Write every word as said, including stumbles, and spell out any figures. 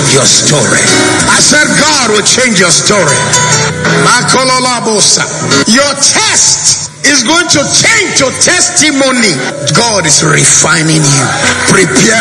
change your story. I said God will change your story. Your test is going to change to testimony. God is refining you. Prepare